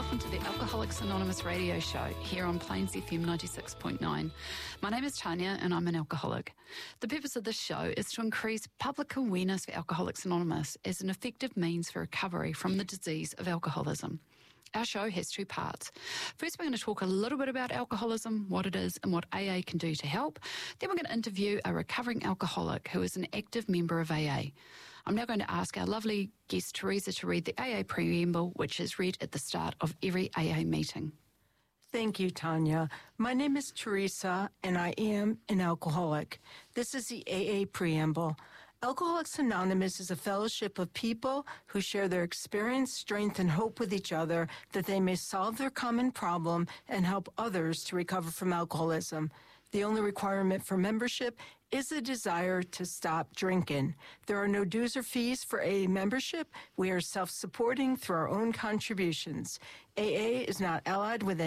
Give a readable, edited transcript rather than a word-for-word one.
welcome to the Alcoholics Anonymous radio show here on Plains FM 96.9. My name is Tanya and I'm an alcoholic. The purpose of this show is to increase public awareness for Alcoholics Anonymous as an effective means for recovery from the disease of alcoholism. Our show has two parts. First, we're going to talk a little bit about alcoholism, what it is and what AA can do to help. Then we're going to interview a recovering alcoholic who is an active member of AA. I'm now going to ask our lovely guest Teresa to read the AA preamble, which is read at the start of every AA meeting. Thank you, Tanya. My name is Teresa, and I am an alcoholic. This is the AA preamble. Alcoholics Anonymous is a fellowship of people who share their experience, strength, and hope with each other that they may solve their common problem and help others to recover from alcoholism. The only requirement for membership is a desire to stop drinking. There are no dues or fees for AA membership. We are self-supporting through our own contributions. AA is not allied with